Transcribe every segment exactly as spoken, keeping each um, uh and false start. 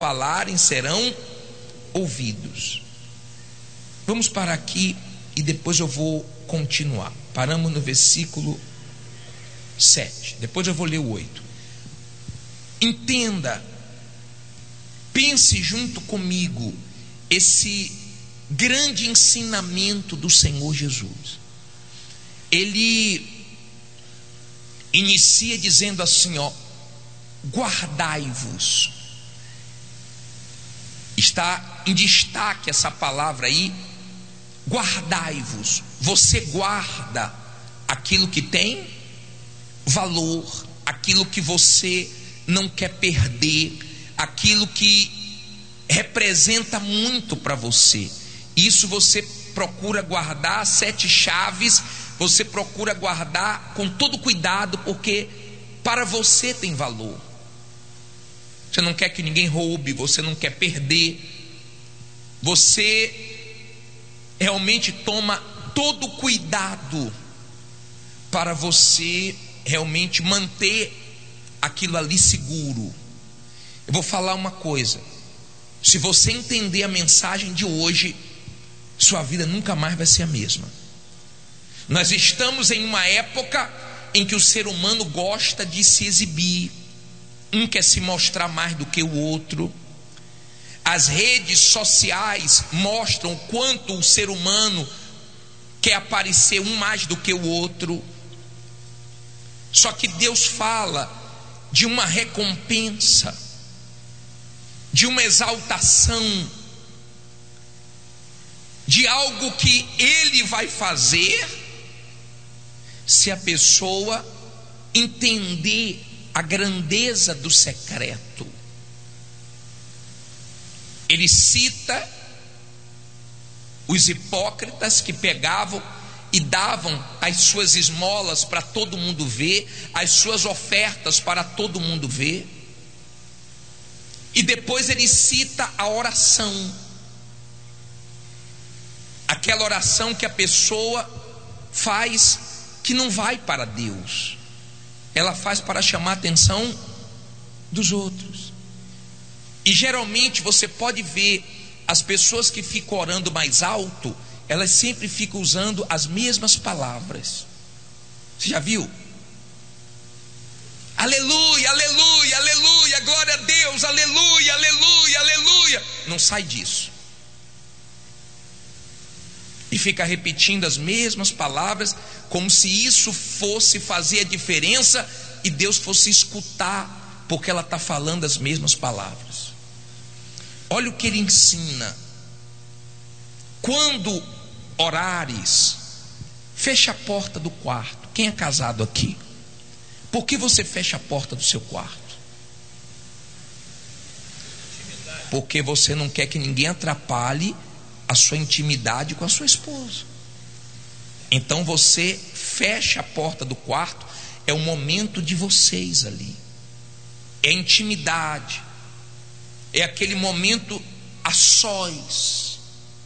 falarem serão ouvidos. Vamos parar aqui e depois eu vou continuar. Paramos no versículo sete, depois eu vou ler o oito. Entenda, pense junto comigo esse grande ensinamento do Senhor Jesus. Ele inicia dizendo assim, ó: guardai-vos. Está em destaque essa palavra aí, guardai-vos. Você guarda aquilo que tem valor, aquilo que você não quer perder, aquilo que representa muito para você. Isso você procura guardar, sete chaves, você procura guardar com todo cuidado, porque para você tem valor. Você não quer que ninguém roube, você não quer perder, você realmente toma todo cuidado para você realmente manter aquilo ali seguro. Eu vou falar uma coisa: se você entender a mensagem de hoje, sua vida nunca mais vai ser a mesma. Nós estamos em uma época em que o ser humano gosta de se exibir, um quer se mostrar mais do que o outro. As redes sociais mostram o quanto o ser humano quer aparecer um mais do que o outro. Só que Deus fala de uma recompensa, de uma exaltação, de algo que Ele vai fazer se a pessoa entender a grandeza do secreto. Ele cita os hipócritas que pegavam e davam as suas esmolas para todo mundo ver, as suas ofertas para todo mundo ver. E depois ele cita a oração, aquela oração que a pessoa faz que não vai para Deus, ela faz para chamar a atenção dos outros. E geralmente você pode ver as pessoas que ficam orando mais alto, elas sempre ficam usando as mesmas palavras. Você já viu? Aleluia, aleluia, aleluia, glória a Deus, aleluia, aleluia, aleluia. Não sai disso. E fica repetindo as mesmas palavras, como se isso fosse fazer a diferença e Deus fosse escutar, porque ela está falando as mesmas palavras. Olha o que ele ensina: quando orares, fecha a porta do quarto. Quem é casado aqui? Por que você fecha a porta do seu quarto? Porque você não quer que ninguém atrapalhe a sua intimidade com a sua esposa. Então você fecha a porta do quarto. É o momento de vocês ali, é intimidade, é aquele momento a sós.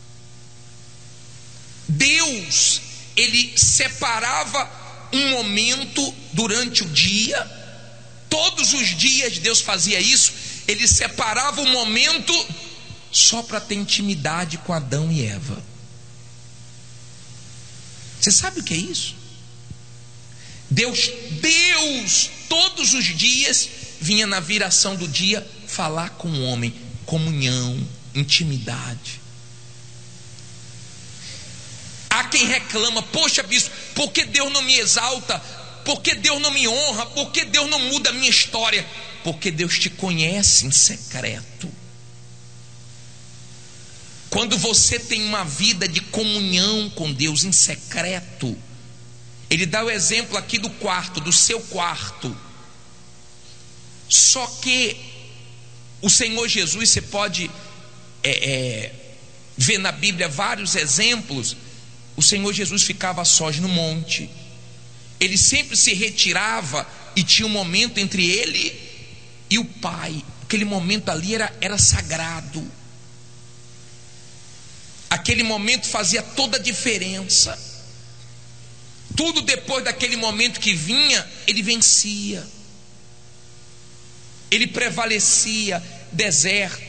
Deus, Ele separava um momento durante o dia. Todos os dias Deus fazia isso. Ele separava um momento só para ter intimidade com Adão e Eva. Você sabe o que é isso? Deus, Deus todos os dias vinha na viração do dia falar com o homem, comunhão, intimidade. Há quem reclama: poxa bispo, por que Deus não me exalta? Por que Deus não me honra? Por que Deus não muda a minha história? Porque Deus te conhece em secreto. Quando você tem uma vida de comunhão com Deus em secreto, Ele dá o exemplo aqui do quarto, do seu quarto. Só que o Senhor Jesus, você pode é, é, ver na Bíblia vários exemplos. O Senhor Jesus ficava sós no monte. Ele sempre se retirava e tinha um momento entre Ele e o Pai. Aquele momento ali era, era sagrado. Aquele momento fazia toda a diferença. Tudo depois daquele momento que vinha, Ele vencia. Ele prevalecia. Deserto,